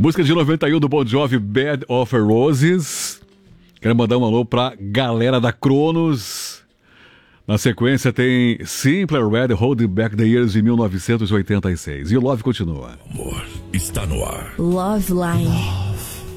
Música de 91 do Bon Jovi, Bed of Roses. Quero mandar um alô pra galera da Cronos. Na sequência tem Simpler Red, Holding Back the Years de 1986. E o Love continua. Amor está no ar. Love Line.